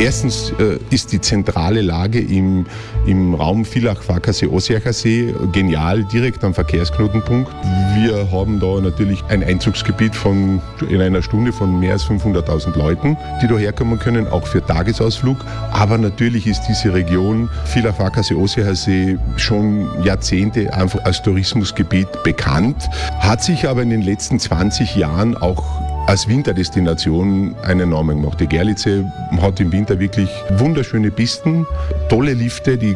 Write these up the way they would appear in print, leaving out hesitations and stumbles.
Erstens ist die zentrale Lage im Raum Villach-Farkasee-Ossiacher-See genial, direkt am Verkehrsknotenpunkt. Wir haben da natürlich ein Einzugsgebiet in einer Stunde von mehr als 500.000 Leuten, die da herkommen können, auch für Tagesausflug. Aber natürlich ist diese Region Villach-Farkasee-Ossiacher-See schon Jahrzehnte einfach als Tourismusgebiet bekannt, hat sich aber in den letzten 20 Jahren auch als Winterdestination einen Namen gemacht. Die Gerlitze hat im Winter wirklich wunderschöne Pisten, tolle Lifte, die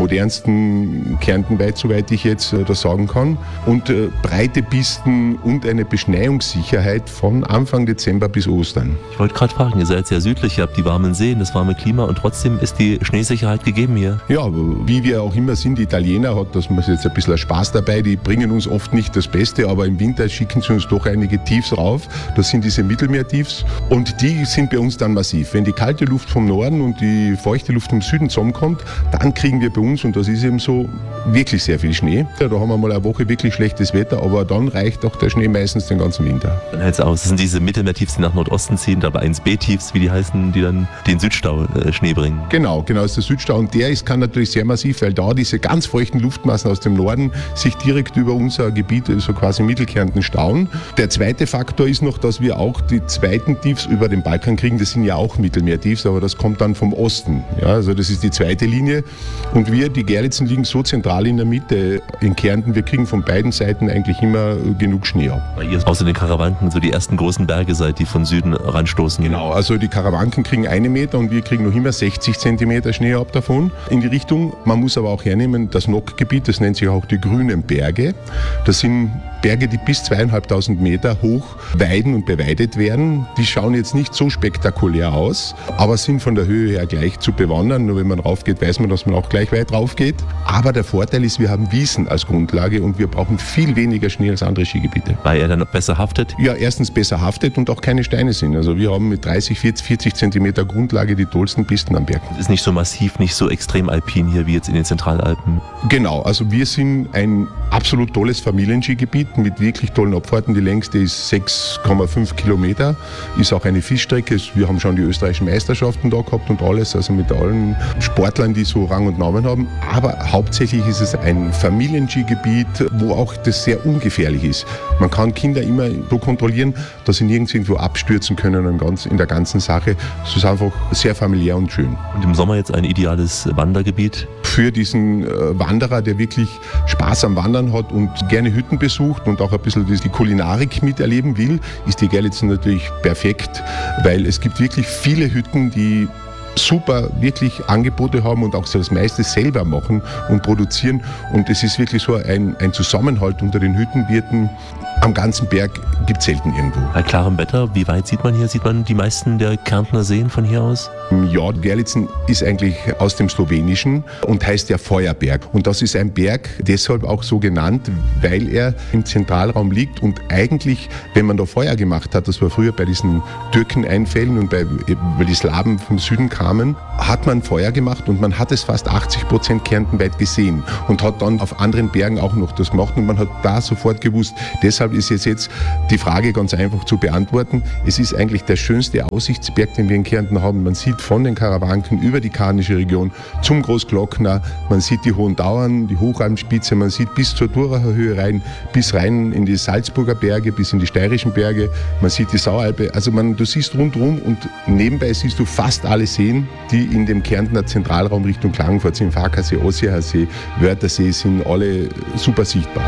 modernsten kärntenweit, soweit ich jetzt das sagen kann, und breite Pisten und eine Beschneiungssicherheit von Anfang Dezember bis Ostern. Ich wollte gerade fragen, ihr seid sehr südlich, ihr habt die warmen Seen, das warme Klima und trotzdem ist die Schneesicherheit gegeben hier. Ja, wie wir auch immer sind, die Italiener, hat das jetzt ein bisschen Spaß dabei, die bringen uns oft nicht das Beste, aber im Winter schicken sie uns doch einige Tiefs rauf. Das sind diese Mittelmeertiefs und die sind bei uns dann massiv. Wenn die kalte Luft vom Norden und die feuchte Luft vom Süden zusammenkommt, dann kriegen wir bei uns, und das ist eben so, wirklich sehr viel Schnee. Ja, da haben wir mal eine Woche wirklich schlechtes Wetter, aber dann reicht auch der Schnee meistens den ganzen Winter. Dann hält es aus. Das sind diese Mittelmeertiefs, die nach Nordosten ziehen, aber 1B-Tiefs, wie die heißen, die dann den Südstau Schnee bringen. Genau, ist der Südstau und kann natürlich sehr massiv, weil da diese ganz feuchten Luftmassen aus dem Norden sich direkt über unser Gebiet, so quasi Mittelkärnten, stauen. Der zweite Faktor ist noch, dass wir auch die zweiten Tiefs über den Balkan kriegen. Das sind ja auch Mittelmeertiefs, aber das kommt dann vom Osten. Ja, also das ist die zweite Linie. Und wir, die Gerlitzen, liegen so zentral in der Mitte in Kärnten. Wir kriegen von beiden Seiten eigentlich immer genug Schnee ab. Weil ihr außer den Karawanken so die ersten großen Berge seid, die von Süden ranstoßen. Genau, also die Karawanken kriegen 1 Meter und wir kriegen noch immer 60 Zentimeter Schnee ab davon in die Richtung. Man muss aber auch hernehmen, das Nockgebiet, das nennt sich auch die Grünen Berge. Das sind Berge, die bis 2.500 Meter hoch weiden und beweidet werden. Die schauen jetzt nicht so spektakulär aus, aber sind von der Höhe her gleich zu bewandern. Nur wenn man raufgeht, weiß man, dass man auch gleich weit rauf geht. Aber der Vorteil ist, wir haben Wiesen als Grundlage und wir brauchen viel weniger Schnee als andere Skigebiete. Weil er dann besser haftet? Ja, erstens besser haftet und auch keine Steine sind. Also wir haben mit 30, 40 Zentimeter Grundlage die tollsten Pisten am Berg. Es ist nicht so massiv, nicht so extrem alpin hier wie jetzt in den Zentralalpen. Genau, also wir sind ein absolut tolles Familienskigebiet mit wirklich tollen Abfahrten. Die längste ist 6,5 Kilometer, ist auch eine Fischstrecke. Wir haben schon die österreichischen Meisterschaften da gehabt und alles, also mit allen Sportlern, die so Rang und Namen haben. Aber hauptsächlich ist es ein Familienskigebiet, wo auch das sehr ungefährlich ist. Man kann Kinder immer so kontrollieren, dass sie nirgends irgendwo abstürzen können in der ganzen Sache. Es ist einfach sehr familiär und schön. Und im Sommer jetzt ein ideales Wandergebiet? Für diesen Wanderer, der wirklich Spaß am Wandern hat und gerne Hütten besucht und auch ein bisschen die Kulinarik miterleben will, ist die Gerlitzen natürlich perfekt, weil es gibt wirklich viele Hütten, die super wirklich Angebote haben und auch so das meiste selber machen und produzieren. Und es ist wirklich so ein Zusammenhalt unter den Hüttenwirten. Am ganzen Berg gibt es selten irgendwo. Bei klarem Wetter, wie weit sieht man hier? Sieht man die meisten der Kärntner Seen von hier aus? Ja, Gerlitzen ist eigentlich aus dem Slowenischen und heißt ja Feuerberg. Und das ist ein Berg deshalb auch so genannt, weil er im Zentralraum liegt und eigentlich, wenn man da Feuer gemacht hat, das war früher bei diesen Türkeneinfällen und weil die Slawen vom Süden kamen, hat man Feuer gemacht und man hat es fast 80% kärntenweit gesehen und hat dann auf anderen Bergen auch noch das gemacht und man hat da sofort gewusst, deshalb ist jetzt die Frage ganz einfach zu beantworten. Es ist eigentlich der schönste Aussichtsberg, den wir in Kärnten haben. Man sieht von den Karawanken über die Karnische Region zum Großglockner, man sieht die Hohen Dauern, die Hochalmspitze, man sieht bis zur Duracher Höhe rein, bis rein in die Salzburger Berge, bis in die steirischen Berge, man sieht die Saualpe. Also du siehst rundherum und nebenbei siehst du fast alle Seen, die in dem Kärntner Zentralraum Richtung Klagenfurt sind. Farkasee, Ossiacher See, Wörthersee sind alle super sichtbar.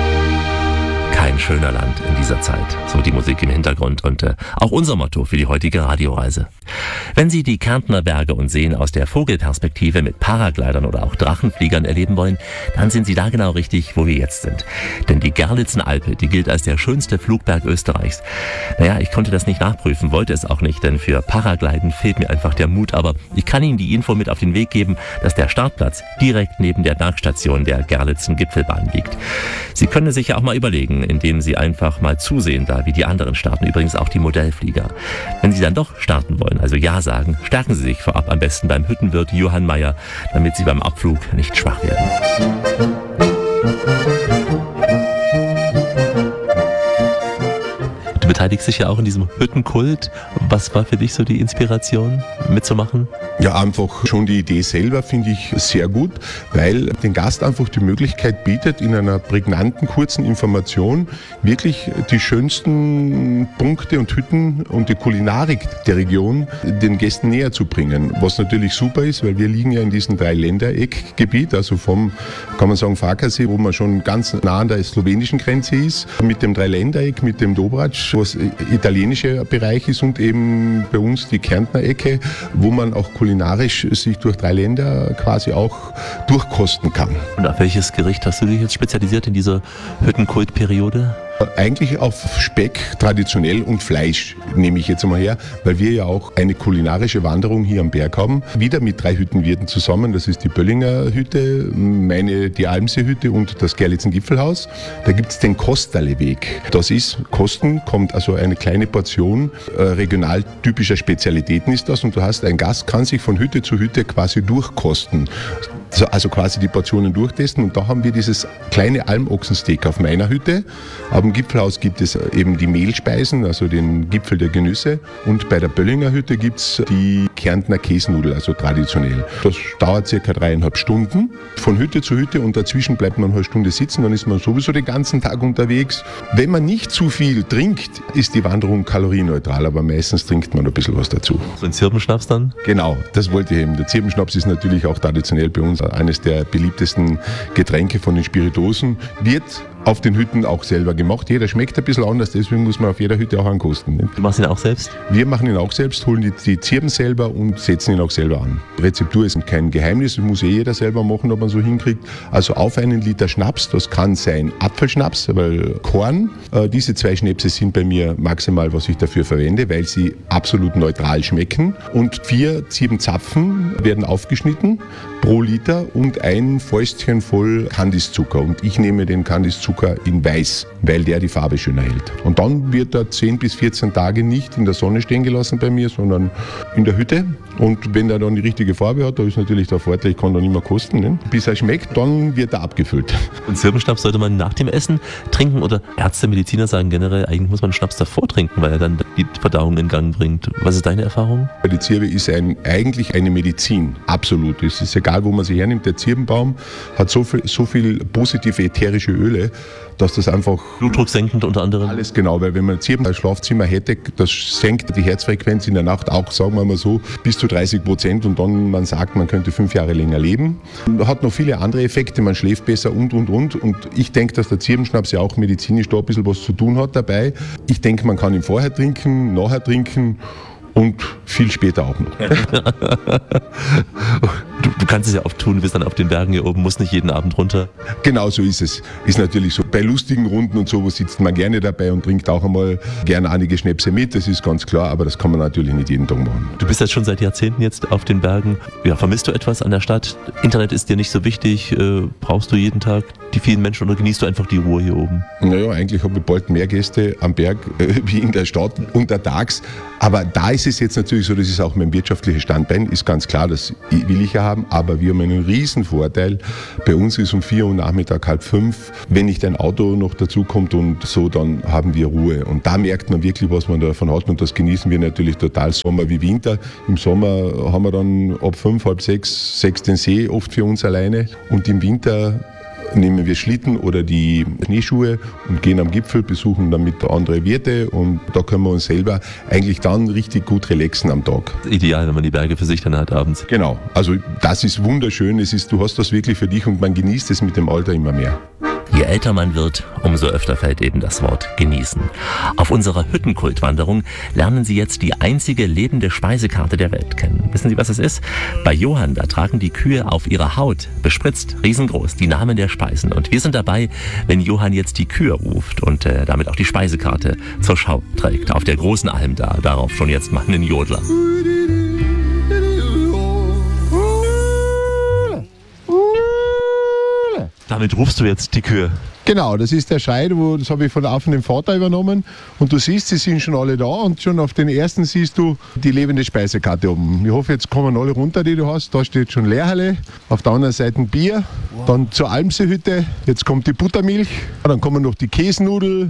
Kein schöner Land in dieser Zeit. So die Musik im Hintergrund und auch unser Motto für die heutige Radioreise. Wenn Sie die Kärntner Berge und Seen aus der Vogelperspektive mit Paraglidern oder auch Drachenfliegern erleben wollen, dann sind Sie da genau richtig, wo wir jetzt sind. Denn die Gerlitzenalpe, die gilt als der schönste Flugberg Österreichs. Naja, ich konnte das nicht nachprüfen, wollte es auch nicht, denn für Paragliden fehlt mir einfach der Mut. Aber ich kann Ihnen die Info mit auf den Weg geben, dass der Startplatz direkt neben der Bergstation der Gerlitzen-Gipfelbahn liegt. Sie können es sich ja auch mal überlegen, indem Sie einfach mal zusehen, da wie die anderen starten, übrigens auch die Modellflieger. Wenn Sie dann doch starten wollen, also Ja sagen, stärken Sie sich vorab am besten beim Hüttenwirt Johann Mayer, damit Sie beim Abflug nicht schwach werden. beteiligst dich ja auch in diesem Hüttenkult. Was war für dich so die Inspiration, mitzumachen? Ja, einfach schon die Idee selber finde ich sehr gut, weil den Gast einfach die Möglichkeit bietet, in einer prägnanten, kurzen Information wirklich die schönsten Punkte und Hütten und die Kulinarik der Region den Gästen näher zu bringen. Was natürlich super ist, weil wir liegen ja in diesem Dreiländereckgebiet, also vom, kann man sagen, Farkasee, wo man schon ganz nah an der slowenischen Grenze ist, mit dem Dreiländereck, mit dem Dobrac, was italienischer Bereich ist, und eben bei uns die Kärntner Ecke, wo man auch kulinarisch sich durch 3 Länder quasi auch durchkosten kann. Und auf welches Gericht hast du dich jetzt spezialisiert in dieser Hüttenkultperiode? Eigentlich auf Speck traditionell und Fleisch nehme ich jetzt einmal her, weil wir ja auch eine kulinarische Wanderung hier am Berg haben. Wieder mit 3 Hüttenwirten zusammen. Das ist die Böllinger Hütte, die Almsee-Hütte und das Gerlitzen-Gipfelhaus. Da gibt es den Kosterle-Weg. Das ist, Kosten kommt also eine kleine Portion regional typischer Spezialitäten ist das, und du hast, ein Gast kann sich von Hütte zu Hütte quasi durchkosten. Also quasi die Portionen durchtesten, und da haben wir dieses kleine Almochsensteak auf meiner Hütte. Am Gipfelhaus gibt es eben die Mehlspeisen, also den Gipfel der Genüsse, und bei der Böllinger Hütte gibt es die Kärntner Käsnudel, also traditionell. Das dauert circa 3,5 Stunden von Hütte zu Hütte, und dazwischen bleibt man eine Stunde sitzen, dann ist man sowieso den ganzen Tag unterwegs. Wenn man nicht zu viel trinkt, ist die Wanderung kalorienneutral, aber meistens trinkt man ein bisschen was dazu. So ein Zirbenschnaps dann? Genau, das wollte ich eben. Der Zirbenschnaps ist natürlich auch traditionell bei uns eines der beliebtesten Getränke von den Spiritosen, wird auf den Hütten auch selber gemacht. Jeder schmeckt ein bisschen anders, deswegen muss man auf jeder Hütte auch ankosten. Ne? Du machst ihn auch selbst? Wir machen ihn auch selbst, holen die Zirben selber und setzen ihn auch selber an. Rezeptur ist kein Geheimnis, das muss jeder selber machen, ob man so hinkriegt. Also auf einen Liter Schnaps, das kann sein Apfelschnaps, weil Korn, diese 2 Schnäpse sind bei mir maximal, was ich dafür verwende, weil sie absolut neutral schmecken. Und 4 Zirbenzapfen werden aufgeschnitten pro Liter und ein Fäustchen voll Kandiszucker. Und ich nehme den Kandiszucker in weiß, weil der die Farbe schöner hält. Und dann wird er 10 bis 14 Tage nicht in der Sonne stehen gelassen bei mir, sondern in der Hütte. Und wenn er dann die richtige Farbe hat, da ist natürlich der Vorteil, ich kann dann immer kosten. Ne? Bis er schmeckt, dann wird er abgefüllt. Und Zirbenschnaps sollte man nach dem Essen trinken, oder Ärzte, Mediziner sagen generell, eigentlich muss man Schnaps davor trinken, weil er dann die Verdauung in Gang bringt. Was ist deine Erfahrung? Die Zirbe ist eigentlich eine Medizin, absolut. Es ist egal, wo man sie hernimmt. Der Zirbenbaum hat so viel positive ätherische Öle, dass das einfach... Blutdruck senkend unter anderem? Alles genau, weil wenn man ein Schlafzimmer hätte, das senkt die Herzfrequenz in der Nacht auch, sagen wir mal so, bis zu 30%, und dann, man sagt, man könnte 5 Jahre länger leben. Hat noch viele andere Effekte, man schläft besser und. Und ich denke, dass der Zirbenschnaps ja auch medizinisch da ein bisschen was zu tun hat dabei. Ich denke, man kann ihn vorher trinken, nachher trinken und viel später auch noch. Du kannst es ja oft tun, du bist dann auf den Bergen hier oben, musst nicht jeden Abend runter. Genau so ist es. Ist natürlich so. Bei lustigen Runden und so sitzt man gerne dabei und trinkt auch einmal gerne einige Schnäpse mit, das ist ganz klar, aber das kann man natürlich nicht jeden Tag machen. Du bist jetzt schon seit Jahrzehnten jetzt auf den Bergen. Ja, vermisst du etwas an der Stadt? Internet ist dir nicht so wichtig. Brauchst du jeden Tag die vielen Menschen oder genießt du einfach die Ruhe hier oben? Naja, eigentlich habe ich bald mehr Gäste am Berg wie in der Stadt untertags. Aber da ist es jetzt natürlich so, das ist auch mein wirtschaftliches Standbein, ist ganz klar, das will ich ja haben, aber wir haben einen riesen Vorteil. Bei uns ist um 4 Uhr Nachmittag, 4:30, wenn nicht ein Auto noch dazu kommt und so, dann haben wir Ruhe. Und da merkt man wirklich, was man davon hat, und das genießen wir natürlich total, Sommer wie Winter. Im Sommer haben wir dann ab 5, halb 6 den See oft für uns alleine, und im Winter nehmen wir Schlitten oder die Schneeschuhe und gehen am Gipfel, besuchen damit andere Wirte, und da können wir uns selber eigentlich dann richtig gut relaxen am Tag. Ideal, wenn man die Berge für sich dann hat abends. Genau, also das ist wunderschön, du hast das wirklich für dich, und man genießt es mit dem Alter immer mehr. Je älter man wird, umso öfter fällt eben das Wort genießen. Auf unserer Hüttenkultwanderung lernen Sie jetzt die einzige lebende Speisekarte der Welt kennen. Wissen Sie, was es ist? Bei Johann, da tragen die Kühe auf ihrer Haut, bespritzt, riesengroß, die Namen der Speisen. Und wir sind dabei, wenn Johann jetzt die Kühe ruft und damit auch die Speisekarte zur Schau trägt. Auf der großen Alm da, darauf schon jetzt mal einen Jodler. Damit rufst du jetzt die Kühe? Genau, das ist der Schrei, das habe ich von dem Vater übernommen. Und du siehst, sie sind schon alle da, und schon auf den ersten siehst du die lebende Speisekarte oben. Ich hoffe, jetzt kommen alle runter, die du hast. Da steht schon Lehrhalle, auf der anderen Seite ein Bier, dann zur Almseehütte, jetzt kommt die Buttermilch, dann kommen noch die Käsnudel,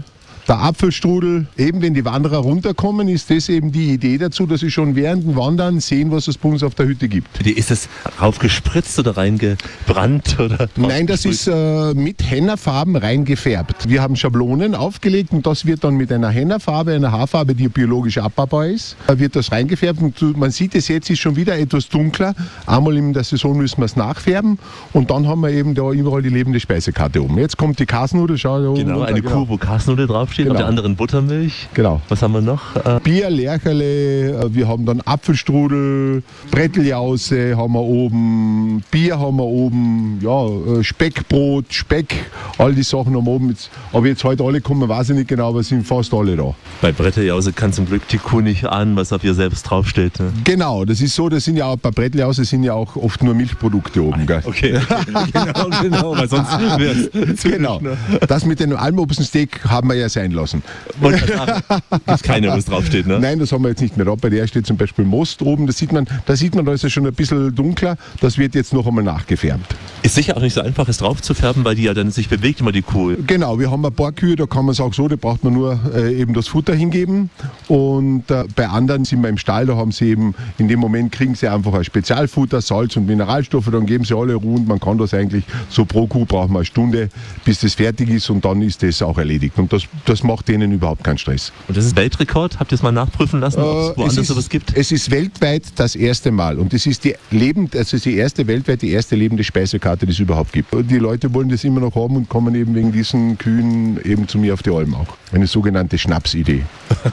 Der Apfelstrudel, eben wenn die Wanderer runterkommen, ist das eben die Idee dazu, dass sie schon während dem Wandern sehen, was es bei uns auf der Hütte gibt. Ist das raufgespritzt oder reingebrannt? Oder Nein, das ist mit Hennerfarben reingefärbt. Wir haben Schablonen aufgelegt und das wird dann mit einer Hennerfarbe, einer Haarfarbe, die biologisch abbaubar ist, wird das reingefärbt. Und man sieht es jetzt, ist schon wieder etwas dunkler. Einmal in der Saison müssen wir es nachfärben und dann haben wir eben da überall die lebende Speisekarte oben. Jetzt kommt die Kasnudel, schau da oben. Genau, eine Kuh, wo Kasnudel draufsteht, genau. Auf der anderen Buttermilch. Genau. Was haben wir noch? Bier, Lercherle, wir haben dann Apfelstrudel, Bretteljause haben wir oben, Bier haben wir oben, ja, Speckbrot, Speck, all die Sachen haben wir oben. Aber jetzt heute alle kommen, weiß ich nicht genau, aber sind fast alle da. Bei Bretteljause kann zum Glück die Kuh nicht ahnen, was auf ihr selbst draufsteht. Ne? Genau, das ist so, das sind ja auch, bei Bretteljause sind ja auch oft nur Milchprodukte oben. Gell? Okay, genau, weil sonst wäre es genau. Das mit dem Almobstensteak haben wir ja sein lassen. Gibt keine, wo es draufsteht, ne? Nein, das haben wir jetzt nicht mehr da. Bei der steht zum Beispiel Most oben, da sieht man, da ist es schon ein bisschen dunkler. Das wird jetzt noch einmal nachgefärbt. Ist sicher auch nicht so einfach, es drauf zu färben, weil die ja dann sich bewegt, immer die Kuh. Genau, wir haben ein paar Kühe, da kann man es auch so, da braucht man nur eben das Futter hingeben. Und bei anderen sind wir im Stall, da haben sie eben, in dem Moment kriegen sie einfach ein Spezialfutter, Salz und Mineralstoffe, dann geben sie alle Ruhe und man kann das eigentlich, so pro Kuh braucht man eine Stunde, bis das fertig ist und dann ist das auch erledigt. Und das macht denen überhaupt keinen Stress. Und das ist Weltrekord? Habt ihr es mal nachprüfen lassen, ob es woanders sowas gibt? Es ist weltweit das erste Mal und es ist die erste weltweit die erste lebende Speisekarte, die es überhaupt gibt. Die Leute wollen das immer noch haben und kommen eben wegen diesen Kühen eben zu mir auf die Alm auch. Eine sogenannte Schnapsidee.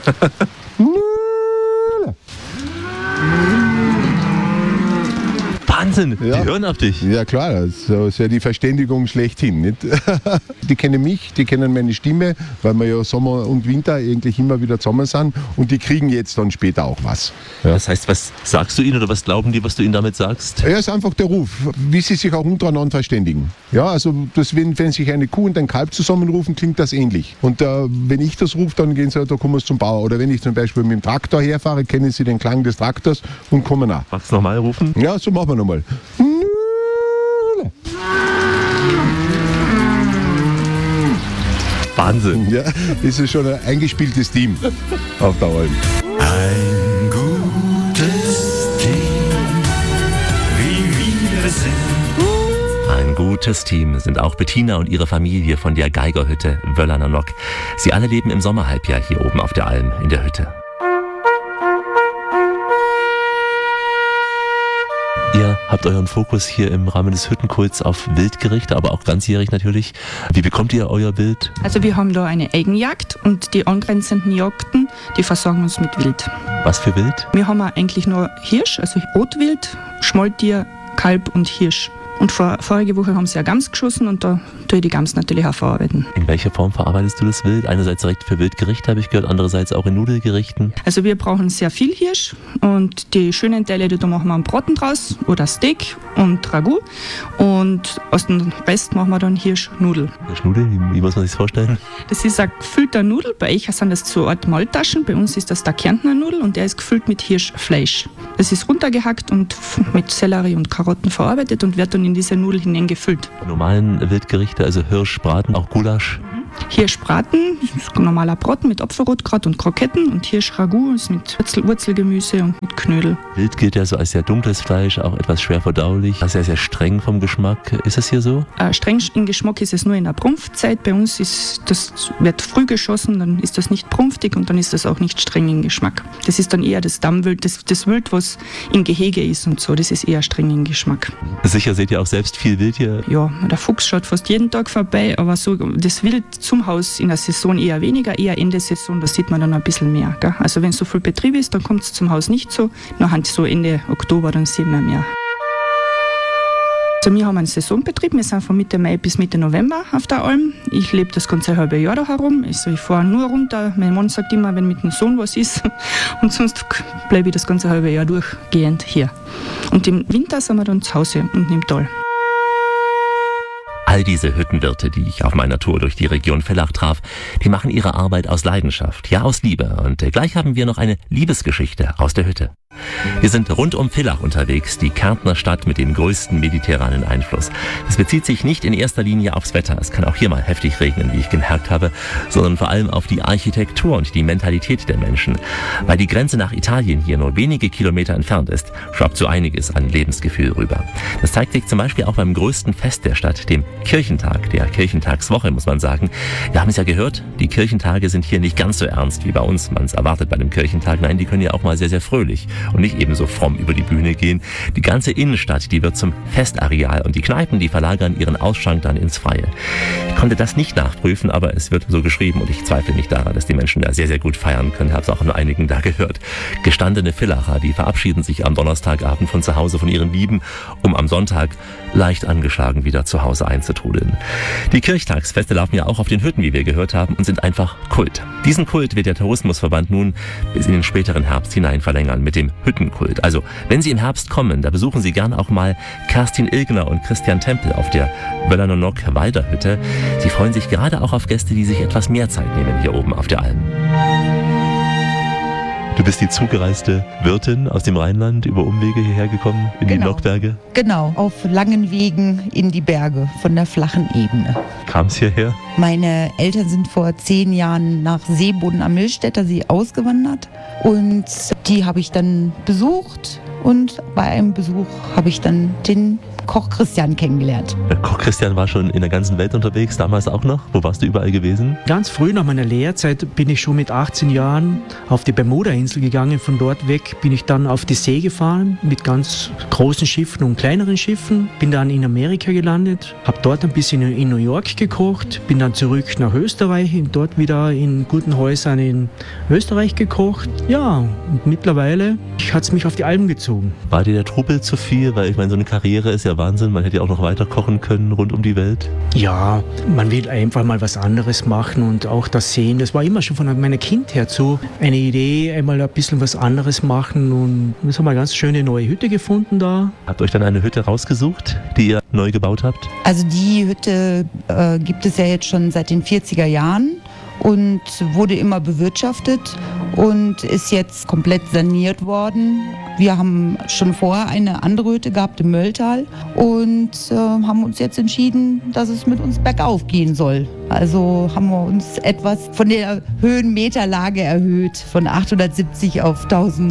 Wahnsinn, ja. Die hören auf dich. Ja klar, das ist ja die Verständigung schlechthin. Nicht? Die kennen mich, die kennen meine Stimme, weil wir ja Sommer und Winter eigentlich immer wieder zusammen sind und die kriegen jetzt dann später auch was. Ja. Das heißt, was sagst du ihnen oder was glauben die, was du ihnen damit sagst? Ja, ist einfach der Ruf, wie sie sich auch untereinander verständigen. Ja, also wenn sich eine Kuh und ein Kalb zusammenrufen, klingt das ähnlich. Und wenn ich das rufe, dann gehen sie, da kommen sie zum Bauer. Oder wenn ich zum Beispiel mit dem Traktor herfahre, kennen sie den Klang des Traktors und kommen nach. Magst du nochmal rufen? Ja, so machen wir nochmal. Wahnsinn. Ja, das ist schon ein eingespieltes Team auf der Alm. Ein gutes Team, wie wir sind. Ein gutes Team sind auch Bettina und ihre Familie von der Geigerhütte Wöllerner Nock. Sie alle leben im Sommerhalbjahr hier oben auf der Alm in der Hütte. Ihr habt euren Fokus hier im Rahmen des Hüttenkults auf Wildgerichte, aber auch ganzjährig natürlich. Wie bekommt ihr euer Wild? Also wir haben da eine Eigenjagd und die angrenzenden Jagden, die versorgen uns mit Wild. Was für Wild? Wir haben eigentlich nur Hirsch, also Rotwild, Schmaltier, Kalb und Hirsch. Und vorige Woche haben sie eine Gams geschossen und da tue ich die Gams natürlich auch verarbeiten. In welcher Form verarbeitest du das Wild? Einerseits direkt für Wildgerichte, habe ich gehört, andererseits auch in Nudelgerichten. Also wir brauchen sehr viel Hirsch und die schönen Teile, da machen wir einen Braten draus oder Steak und Ragout und aus dem Rest machen wir dann Hirschnudel. Hirschnudel, wie muss man sich das vorstellen? Das ist ein gefüllter Nudel, bei euch sind das so eine Art Maltaschen, bei uns ist das der Kärntner Nudel und der ist gefüllt mit Hirschfleisch. Das ist runtergehackt und mit Sellerie und Karotten verarbeitet und wird dann in diese Nudel hineingefüllt. Normalen Wildgerichte, also Hirschbraten, auch Gulasch? Hirschbraten, ist ein normaler Braten mit Apfelrotkraut und Kroketten und Hirschragout ist mit Wurzelgemüse und mit Knödel. Wild gilt ja so als sehr dunkles Fleisch, auch etwas schwer verdaulich, sehr, sehr streng vom Geschmack. Ist es hier so? Streng im Geschmack ist es nur in der Prumpfzeit. Bei uns wird früh geschossen, dann ist das nicht prumpftig und dann ist das auch nicht streng im Geschmack. Das ist dann eher das Dammwild, das Wild, was im Gehege ist und so, das ist eher streng im Geschmack. Sicher seht ihr auch selbst viel Wild hier? Ja, der Fuchs schaut fast jeden Tag vorbei, aber so das Wild zum Haus in der Saison eher weniger, eher Ende Saison, da sieht man dann ein bisschen mehr. Gell? Also wenn so viel Betrieb ist, dann kommt es zum Haus nicht so. Nachher so Ende Oktober, dann sehen wir mehr. Also wir haben einen Saisonbetrieb, wir sind von Mitte Mai bis Mitte November auf der Alm. Ich lebe das ganze halbe Jahr da herum, also ich fahre nur runter. Mein Mann sagt immer, wenn mit dem Sohn was ist und sonst bleibe ich das ganze halbe Jahr durchgehend hier. Und im Winter sind wir dann zu Hause unten im Tal. All diese Hüttenwirte, die ich auf meiner Tour durch die Region Villach traf, die machen ihre Arbeit aus Leidenschaft, ja aus Liebe. Und gleich haben wir noch eine Liebesgeschichte aus der Hütte. Wir sind rund um Villach unterwegs, die Kärntner Stadt mit dem größten mediterranen Einfluss. Das bezieht sich nicht in erster Linie aufs Wetter, es kann auch hier mal heftig regnen, wie ich gemerkt habe, sondern vor allem auf die Architektur und die Mentalität der Menschen. Weil die Grenze nach Italien hier nur wenige Kilometer entfernt ist, schwappt so einiges an Lebensgefühl rüber. Das zeigt sich zum Beispiel auch beim größten Fest der Stadt, dem Kirchentag, der Kirchentagswoche, muss man sagen. Wir haben es ja gehört, die Kirchentage sind hier nicht ganz so ernst wie bei uns, man es erwartet bei einem Kirchentag. Nein, die können ja auch mal sehr, sehr fröhlich und nicht ebenso fromm über die Bühne gehen. Die ganze Innenstadt, die wird zum Festareal und die Kneipen, die verlagern ihren Ausschank dann ins Freie. Ich konnte das nicht nachprüfen, aber es wird so geschrieben und ich zweifle nicht daran, dass die Menschen da sehr, sehr gut feiern können. Ich habe es auch an einigen da gehört. Gestandene Villacher, die verabschieden sich am Donnerstagabend von zu Hause von ihren Lieben, um am Sonntag leicht angeschlagen wieder zu Hause einzutrudeln. Die Kirchtagsfeste laufen ja auch auf den Hütten, wie wir gehört haben, und sind einfach Kult. Diesen Kult wird der Tourismusverband nun bis in den späteren Herbst hinein verlängern mit dem Hüttenkult. Also, wenn Sie im Herbst kommen, da besuchen Sie gern auch mal Kerstin Ilgner und Christian Tempel auf der Wöllernonok-Walder-Hütte. Sie freuen sich gerade auch auf Gäste, die sich etwas mehr Zeit nehmen hier oben auf der Alm. Du bist die zugereiste Wirtin aus dem Rheinland, über Umwege hierher gekommen in die Nockberge? Genau, auf langen Wegen in die Berge von der flachen Ebene. Kam es hierher? Meine Eltern sind vor 10 Jahren nach Seeboden am Millstätter See ausgewandert und die habe ich dann besucht und bei einem Besuch habe ich dann den Koch Christian kennengelernt. Der Koch Christian war schon in der ganzen Welt unterwegs, damals auch noch. Wo warst du überall gewesen? Ganz früh nach meiner Lehrzeit bin ich schon mit 18 Jahren auf die Bermuda-Insel gegangen. Von dort weg bin ich dann auf die See gefahren mit ganz großen Schiffen und kleineren Schiffen. Bin dann in Amerika gelandet, habe dort ein bisschen in New York gekocht, bin dann zurück nach Österreich und dort wieder in guten Häusern in Österreich gekocht. Ja, und mittlerweile hat es mich auf die Alpen gezogen. War dir der Trubel zu viel? Weil ich meine, so eine Karriere ist ja Wahnsinn, man hätte ja auch noch weiter kochen können rund um die Welt. Ja, man will einfach mal was anderes machen und auch das sehen. Das war immer schon von meiner Kindheit her so eine Idee, einmal ein bisschen was anderes machen und jetzt haben wir eine ganz schöne neue Hütte gefunden da. Habt ihr euch dann eine Hütte rausgesucht, die ihr neu gebaut habt? Also die Hütte gibt es ja jetzt schon seit den 40er Jahren und wurde immer bewirtschaftet und ist jetzt komplett saniert worden. Wir haben schon vorher eine andere Hütte gehabt im Mölltal und haben uns jetzt entschieden, dass es mit uns bergauf gehen soll. Also haben wir uns etwas von der Höhenmeterlage erhöht, von 870 auf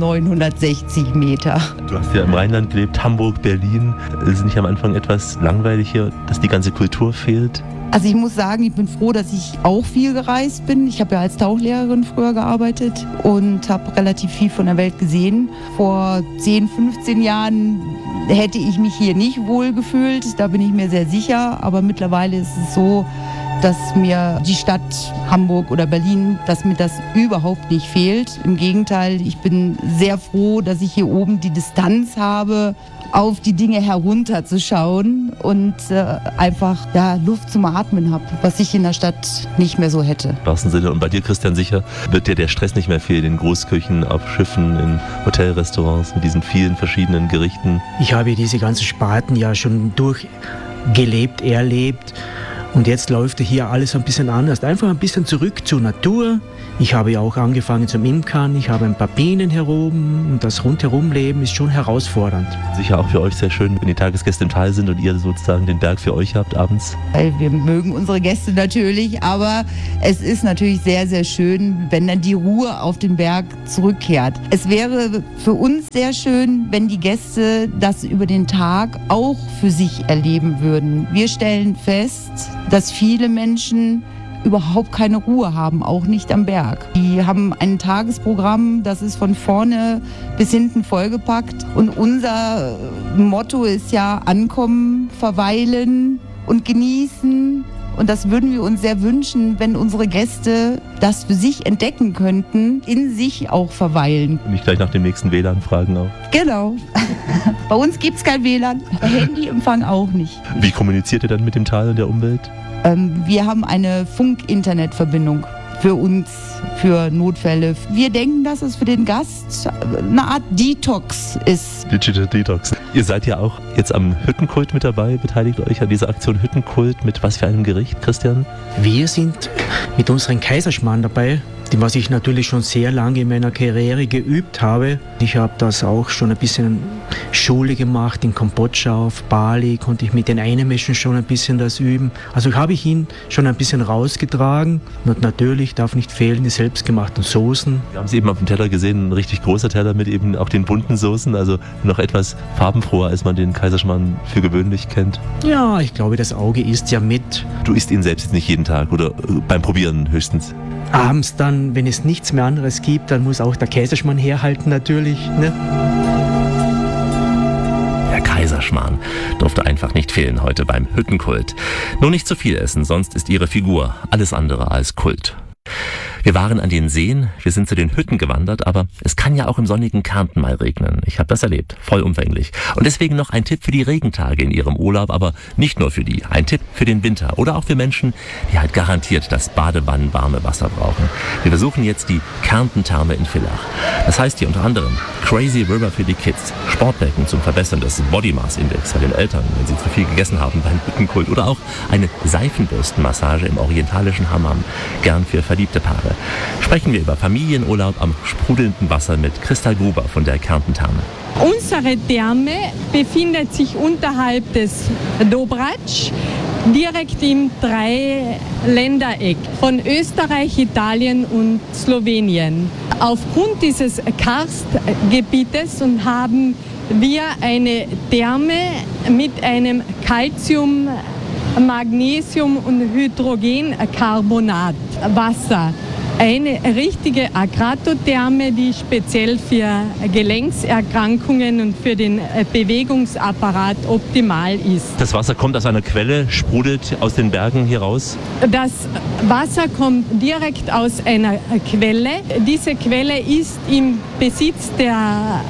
1960 Meter. Du hast ja im Rheinland gelebt, Hamburg, Berlin. Ist nicht am Anfang etwas langweilig hier, dass die ganze Kultur fehlt? Also ich muss sagen, ich bin froh, dass ich auch viel gereist bin. Ich habe ja als Tauchlehrerin früher gearbeitet und habe relativ viel von der Welt gesehen. Vor 10, 15 Jahren hätte ich mich hier nicht wohl gefühlt, da bin ich mir sehr sicher. Aber mittlerweile ist es so, dass mir die Stadt Hamburg oder Berlin, dass mir das überhaupt nicht fehlt. Im Gegenteil, ich bin sehr froh, dass ich hier oben die Distanz habe, auf die Dinge herunterzuschauen und einfach Luft zum Atmen habe, was ich in der Stadt nicht mehr so hätte. Im wahrsten Sinne. Und bei dir, Christian, sicher wird dir der Stress nicht mehr fehlen in Großküchen, auf Schiffen, in Hotelrestaurants mit diesen vielen verschiedenen Gerichten. Ich habe diese ganzen Sparten ja schon durchgelebt, erlebt. Und jetzt läuft hier alles ein bisschen anders. Einfach ein bisschen zurück zur Natur. Ich habe ja auch angefangen zum Imkern. Ich habe ein paar Bienen hier oben. Und das Rundherumleben ist schon herausfordernd. Sicher auch für euch sehr schön, wenn die Tagesgäste im Tal sind und ihr sozusagen den Berg für euch habt abends. Wir mögen unsere Gäste natürlich, aber es ist natürlich sehr, sehr schön, wenn dann die Ruhe auf den Berg zurückkehrt. Es wäre für uns sehr schön, wenn die Gäste das über den Tag auch für sich erleben würden. Wir stellen fest, dass viele Menschen überhaupt keine Ruhe haben, auch nicht am Berg. Die haben ein Tagesprogramm, das ist von vorne bis hinten vollgepackt. Und unser Motto ist ja ankommen, verweilen und genießen. Und das würden wir uns sehr wünschen, wenn unsere Gäste das für sich entdecken könnten, in sich auch verweilen. Und nicht gleich nach dem nächsten WLAN fragen auch. Genau. Bei uns gibt es kein WLAN, Handyempfang auch nicht. Wie kommuniziert ihr dann mit dem Tal und der Umwelt? Wir haben eine Funk-Internet-Verbindung für uns, für Notfälle. Wir denken, dass es für den Gast eine Art Detox ist. Digital Detox. Ihr seid ja auch jetzt am Hüttenkult mit dabei, beteiligt euch an dieser Aktion Hüttenkult. Mit was für einem Gericht, Christian? Wir sind mit unseren Kaiserschmarrn dabei. was ich natürlich schon sehr lange in meiner Karriere geübt habe. Ich habe das auch schon ein bisschen Schule gemacht in Kambodscha, auf Bali konnte ich mit den Einheimischen schon ein bisschen das üben. Also habe ich ihn schon ein bisschen rausgetragen und natürlich darf nicht fehlen die selbstgemachten Soßen. Wir haben es eben auf dem Teller gesehen, ein richtig großer Teller mit eben auch den bunten Soßen, also noch etwas farbenfroher, als man den Kaiserschmarrn für gewöhnlich kennt. Ja, ich glaube, das Auge isst ja mit. Du isst ihn selbst jetzt nicht jeden Tag oder beim Probieren höchstens? Abends dann, wenn es nichts mehr anderes gibt, dann muss auch der Kaiserschmarrn herhalten natürlich, ne? Der Kaiserschmarrn durfte einfach nicht fehlen heute beim Hüttenkult. Nur nicht zu viel essen, sonst ist ihre Figur alles andere als Kult. Wir waren an den Seen, wir sind zu den Hütten gewandert, aber es kann ja auch im sonnigen Kärnten mal regnen. Ich habe das erlebt, vollumfänglich. Und deswegen noch ein Tipp für die Regentage in Ihrem Urlaub, aber nicht nur für die. Ein Tipp für den Winter oder auch für Menschen, die halt garantiert das badewannenwarme Wasser brauchen. Wir besuchen jetzt die Kärntentherme in Villach. Das heißt hier unter anderem Crazy River für die Kids, Sportbecken zum Verbessern des Body Mass Index bei den Eltern, wenn sie zu viel gegessen haben beim Hüttenkult, oder auch eine Seifenbürstenmassage im orientalischen Hammam, gern für verliebte Paare. Sprechen wir über Familienurlaub am sprudelnden Wasser mit Christa Gruber von der Kärntentherme. Unsere Therme befindet sich unterhalb des Dobratsch, direkt im Dreiländereck von Österreich, Italien und Slowenien. Aufgrund dieses Karstgebietes haben wir eine Therme mit einem Calcium, Magnesium und Hydrogencarbonat Wasser. Eine richtige Agratotherme, die speziell für Gelenkserkrankungen und für den Bewegungsapparat optimal ist. Das Wasser kommt aus einer Quelle, sprudelt aus den Bergen hier raus? Das Wasser kommt direkt aus einer Quelle. Diese Quelle ist im Besitz der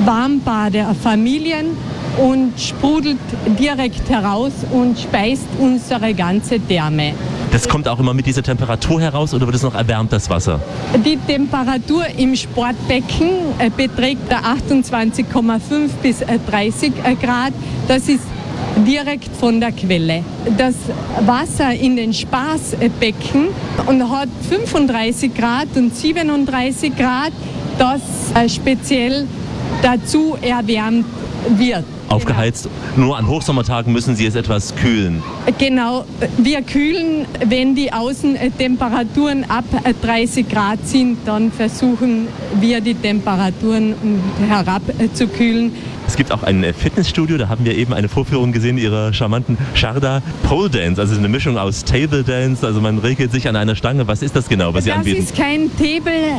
Warmbaderfamilien und sprudelt direkt heraus und speist unsere ganze Therme. Das kommt auch immer mit dieser Temperatur heraus oder wird es noch erwärmt, das Wasser? Die Temperatur im Sportbecken beträgt 28,5 bis 30 Grad. Das ist direkt von der Quelle. Das Wasser in den Spaßbecken hat 35 Grad und 37 Grad, das speziell dazu erwärmt wird. Aufgeheizt. Genau. Nur an Hochsommertagen müssen Sie es etwas kühlen. Genau, wir kühlen, wenn die Außentemperaturen ab 30 Grad sind, dann versuchen wir die Temperaturen herabzukühlen. Es gibt auch ein Fitnessstudio, da haben wir eben eine Vorführung gesehen ihrer charmanten Sharda Pole Dance, also eine Mischung aus Table Dance, also man regelt sich an einer Stange. Was ist das genau, was Sie anbieten? Das ist kein Table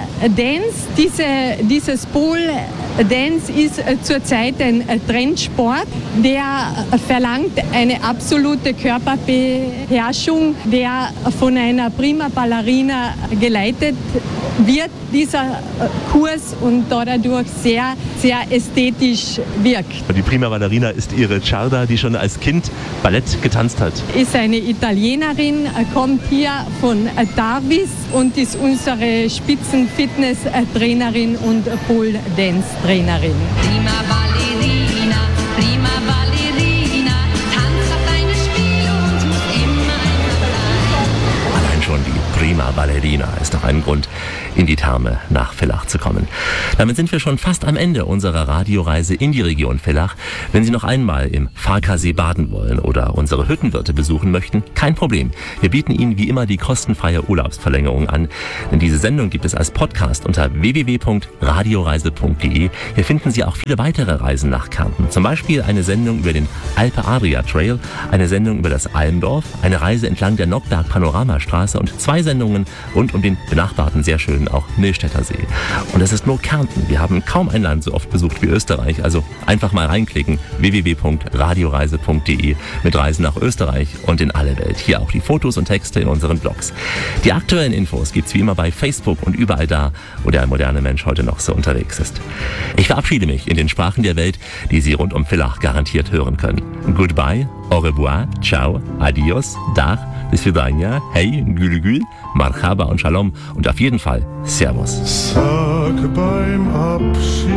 Dance, dieses Pole Dance ist zurzeit ein Trendsport, der verlangt eine absolute Körperbeherrschung, der von einer Prima Ballerina geleitet wird, dieser Kurs, und dadurch sehr, sehr ästhetisch wirkt. Die Prima Ballerina ist Ihre Sharda, die schon als Kind Ballett getanzt hat. Ist eine Italienerin, kommt hier von Darvis und ist unsere Spitzen-Fitness-Trainerin und Pole-Dance-Trainerin. Prima Ballerina, tanzt auf deine Spiele und muss immer bleiben. Allein schon die Prima Ballerina ist doch ein Grund, in die Therme nach Villach zu kommen. Damit sind wir schon fast am Ende unserer Radioreise in die Region Villach. Wenn Sie noch einmal im Farkasee baden wollen oder unsere Hüttenwirte besuchen möchten, kein Problem. Wir bieten Ihnen wie immer die kostenfreie Urlaubsverlängerung an. Denn diese Sendung gibt es als Podcast unter www.radioreise.de. Hier finden Sie auch viele weitere Reisen nach Kärnten. Zum Beispiel eine Sendung über den Alpe Adria Trail, eine Sendung über das Almdorf, eine Reise entlang der Nockberg Panoramastraße und 2 Sendungen rund um den benachbarten sehr schönen auch Millstätter See. Und das ist nur Kärnten. Wir haben kaum ein Land so oft besucht wie Österreich. Also einfach mal reinklicken, www.radioreise.de mit Reisen nach Österreich und in alle Welt. Hier auch die Fotos und Texte in unseren Blogs. Die aktuellen Infos gibt's wie immer bei Facebook und überall da, wo der moderne Mensch heute noch so unterwegs ist. Ich verabschiede mich in den Sprachen der Welt, die Sie rund um Villach garantiert hören können. Goodbye, au revoir, ciao, adios, dach, bis vidania, hey, gülgül, marhaba und shalom und auf jeden Fall Servus. Sag beim Abschied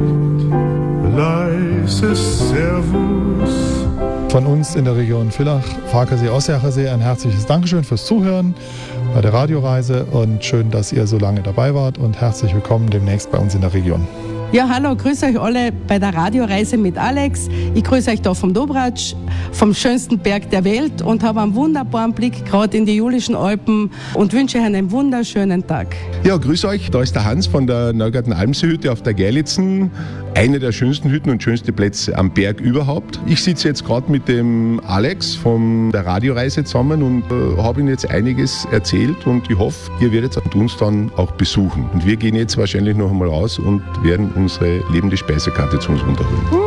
leises Servus. Von uns in der Region Villach, Farkasee, Ossiacher See, ein herzliches Dankeschön fürs Zuhören bei der Radioreise und schön, dass ihr so lange dabei wart und herzlich willkommen demnächst bei uns in der Region. Ja, hallo, grüße euch alle bei der Radioreise mit Alex. Ich grüße euch da vom Dobratsch, vom schönsten Berg der Welt und habe einen wunderbaren Blick gerade in die Julischen Alpen und wünsche euch einen wunderschönen Tag. Ja, grüß euch, da ist der Hans von der Neugarten-Almsee-Hütte auf der Gerlitzen. Eine der schönsten Hütten und schönste Plätze am Berg überhaupt. Ich sitze jetzt gerade mit dem Alex von der Radioreise zusammen und habe ihm jetzt einiges erzählt und ich hoffe, ihr werdet uns dann auch besuchen. Und wir gehen jetzt wahrscheinlich noch einmal raus und werden unsere lebende Speisekarte zu uns runterholen.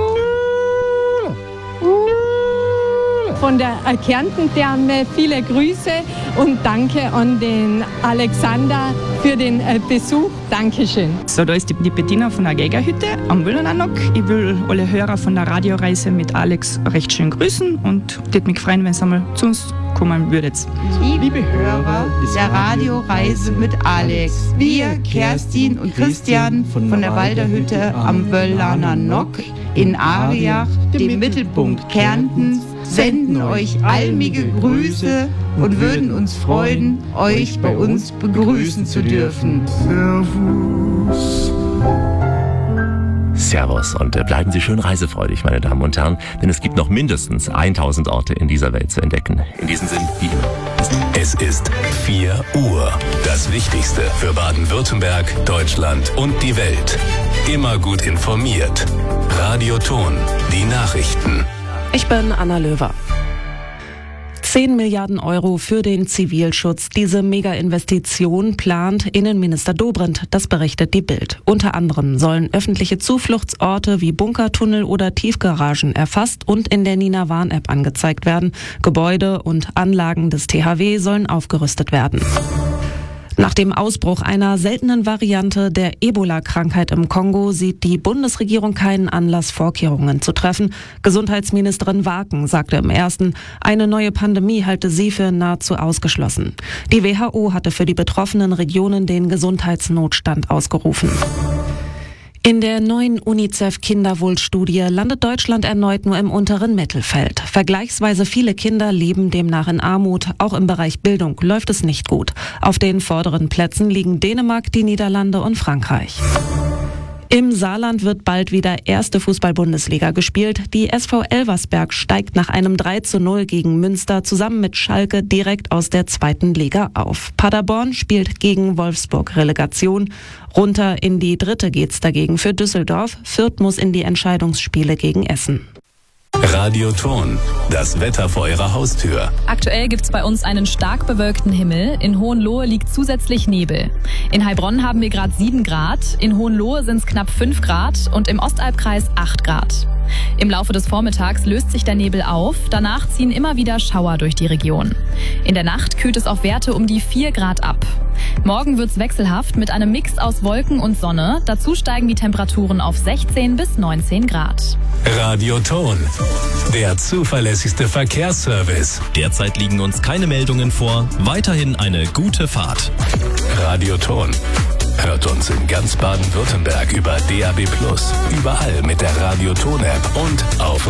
Von der Kärnten-Therme viele Grüße und danke an den Alexander für den Besuch. Dankeschön. So, da ist die Bettina von der Geigerhütte am Wöhlenannock. Ich will alle Hörer von der Radioreise mit Alex recht schön grüßen und würde mich freuen, wenn ihr einmal zu uns kommen würdet. Liebe Hörer der Radioreise mit Alex, wir, Kerstin und Christian von der Walderhütte am Wöhlenannock in Ariach, dem Mittelpunkt Kärntens, senden euch almige Grüße und würden uns freuen, euch bei uns begrüßen zu dürfen. Servus. Servus und bleiben Sie schön reisefreudig, meine Damen und Herren, denn es gibt noch mindestens 1000 Orte in dieser Welt zu entdecken. In diesem Sinn, wie immer. Es ist 4 Uhr. Das Wichtigste für Baden-Württemberg, Deutschland und die Welt. Immer gut informiert. Radio Ton, die Nachrichten. Ich bin Anna Löwer. 10 Milliarden Euro für den Zivilschutz. Diese Mega-Investition plant Innenminister Dobrindt, das berichtet die Bild. Unter anderem sollen öffentliche Zufluchtsorte wie Bunkertunnel oder Tiefgaragen erfasst und in der Nina Warn-App angezeigt werden. Gebäude und Anlagen des THW sollen aufgerüstet werden. Nach dem Ausbruch einer seltenen Variante der Ebola-Krankheit im Kongo sieht die Bundesregierung keinen Anlass, Vorkehrungen zu treffen. Gesundheitsministerin Waken sagte im Ersten, eine neue Pandemie halte sie für nahezu ausgeschlossen. Die WHO hatte für die betroffenen Regionen den Gesundheitsnotstand ausgerufen. In der neuen UNICEF-Kinderwohlstudie landet Deutschland erneut nur im unteren Mittelfeld. Vergleichsweise viele Kinder leben demnach in Armut. Auch im Bereich Bildung läuft es nicht gut. Auf den vorderen Plätzen liegen Dänemark, die Niederlande und Frankreich. Im Saarland wird bald wieder erste Fußball-Bundesliga gespielt. Die SV Elversberg steigt nach einem 3:0 gegen Münster zusammen mit Schalke direkt aus der 2. Liga auf. Paderborn spielt gegen Wolfsburg Relegation. Runter in die 3. geht's dagegen für Düsseldorf. Fürth muss in die Entscheidungsspiele gegen Essen. Radio Ton, das Wetter vor Ihrer Haustür. Aktuell gibt's bei uns einen stark bewölkten Himmel. In Hohenlohe liegt zusätzlich Nebel. In Heilbronn haben wir gerade 7 Grad, in Hohenlohe sind's knapp 5 Grad und im Ostalbkreis 8 Grad. Im Laufe des Vormittags löst sich der Nebel auf, danach ziehen immer wieder Schauer durch die Region. In der Nacht kühlt es auf Werte um die 4 Grad ab. Morgen wird's wechselhaft mit einem Mix aus Wolken und Sonne. Dazu steigen die Temperaturen auf 16 bis 19 Grad. Radio Ton, der zuverlässigste Verkehrsservice. Derzeit liegen uns keine Meldungen vor. Weiterhin eine gute Fahrt. Radio Ton. Hört uns in ganz Baden-Württemberg über DAB+, überall mit der Radio Ton App und auf